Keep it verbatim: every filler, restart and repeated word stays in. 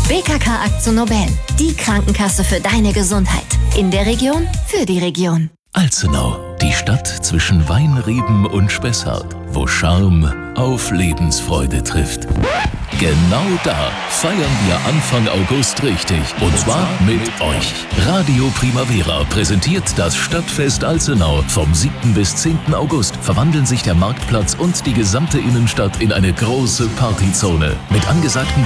B K K AkzoNobel, die Krankenkasse für deine Gesundheit. In der Region, für die Region. Alzenau, die Stadt zwischen Weinreben und Spessart, wo Charme auf Lebensfreude trifft. Genau da feiern wir Anfang August richtig. Und zwar mit euch. Radio Primavera präsentiert das Stadtfest Alzenau. Vom siebten bis zehnten August verwandeln sich der Marktplatz und die gesamte Innenstadt in eine große Partyzone. Mit angesagten